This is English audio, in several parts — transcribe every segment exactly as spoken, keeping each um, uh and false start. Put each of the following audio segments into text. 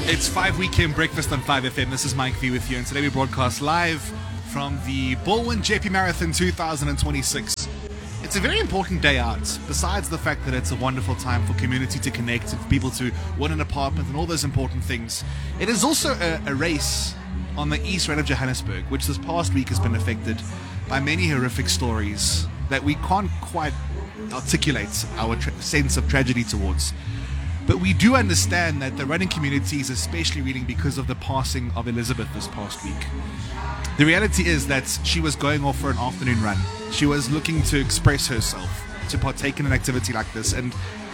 It's five Weekend Breakfast on five F M. This is Mike V with you, and today we broadcast live from the Bulwen J P Marathon two thousand twenty-six. It's a very important day out, besides the fact that it's a wonderful time for community to connect and for people to win an apartment and all those important things. It is also a, a race on the East Rand of Johannesburg, which this past week has been affected by many horrific stories that we can't quite articulate our tra- sense of tragedy towards. But we do understand that the running community is especially reeling because of the passing of Elizabeth this past week. The reality is that she was going off for an afternoon run. She was looking to express herself, to partake in an activity like this, and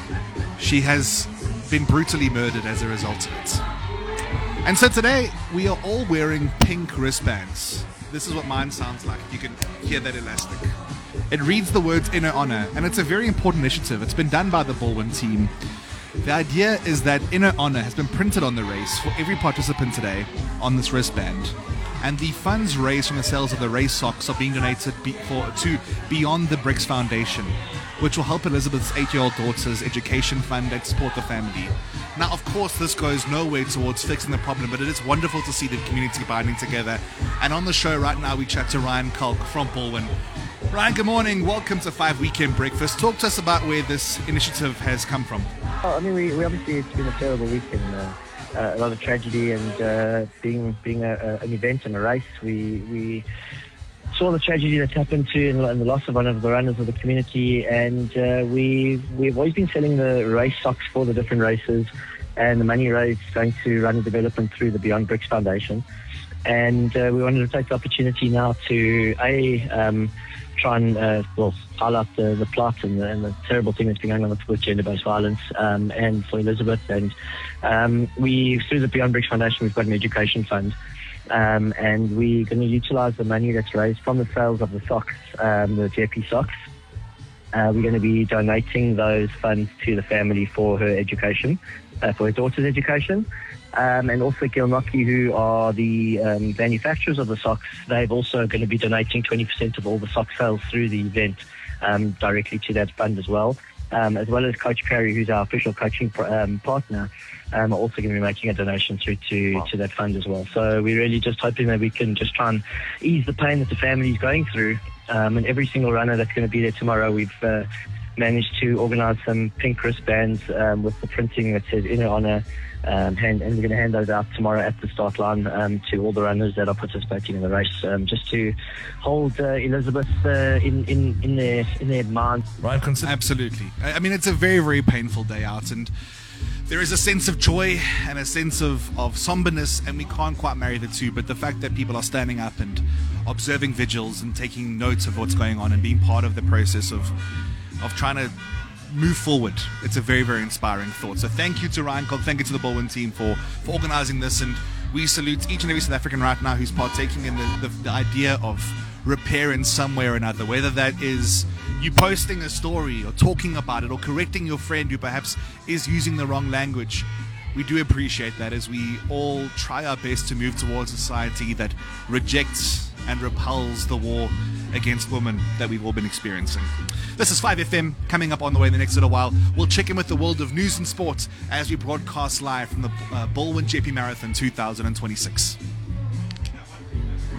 she has been brutally murdered as a result of it. And so today, we are all wearing pink wristbands. This is what mine sounds like. You can hear that elastic. It reads the words "In Her Honor," and it's a very important initiative. It's been done by the Bulwen team. The idea is that "In Her Honor" has been printed on the race for every participant today on this wristband. And the funds raised from the sales of the race socks are being donated be- for, to Beyond the Bricks Foundation, which will help Elizabeth's eight-year-old daughter's education fund and support the family. Now, of course, this goes nowhere towards fixing the problem, but it is wonderful to see the community binding together. And on the show right now, we chat to Ryan Kalk from Bulwen. Ryan, good morning. Welcome to five Weekend Breakfast. Talk to us about where this initiative has come from. Oh, I mean, we, we obviously, it's been a terrible week and uh, uh, a lot of tragedy, and uh, being being a, a, an event and a race, we we saw the tragedy that's happened to and, and the loss of one of the runners of the community, and uh, we we've always been selling the race socks for the different races, and the money raised going to run the development through the Beyond Bricks Foundation, and uh, we wanted to take the opportunity now to a um, try and uh, well highlight the, the plot and the, and the terrible thing that's been going on with, with gender-based violence, um, and for Elizabeth. And um, we, through the Beyond Bricks Foundation, we've got an education fund, um, and we're going to utilise the money that's raised from the sales of the socks, um, the J P socks. Uh, we're going to be donating those funds to the family for her education, uh, for her daughter's education. Um, and also Gilnockie, who are the um, manufacturers of the socks, they've also going to be donating twenty percent of all the sock sales through the event um, directly to that fund as well. Um, as well as Coach Perry, who's our official coaching um, partner, um, are also going to be making a donation through to, wow. to that fund as well. So we're really just hoping that we can just try and ease the pain that the family is going through. Um, and every single runner that's going to be there tomorrow, we've uh, managed to organise some pink wristbands um, with the printing that says "In Her Honor." Um, and, and we're going to hand those out tomorrow at the start line um, to all the runners that are participating in the race, um, just to hold uh, Elizabeth uh, in, in, in their in their mind. Right, absolutely. I mean, it's a very, very painful day out, and there is a sense of joy and a sense of, of somberness, and we can't quite marry the two, but the fact that people are standing up and observing vigils and taking notes of what's going on and being part of the process of of trying to move forward. It's a very, very inspiring thought. So thank you to Ryan Kalk, thank you to the Bulwen team for, for organising this, and we salute each and every South African right now who's partaking in the, the, the idea of repair in some way or another, whether that is you posting a story or talking about it or correcting your friend who perhaps is using the wrong language. We do appreciate that as we all try our best to move towards a society that rejects and repels the war against women that we've all been experiencing. This is five F M. Coming up on the way in the next little while, we'll check in with the world of news and sports as we broadcast live from the uh, Bulwen J P Marathon two thousand twenty-six.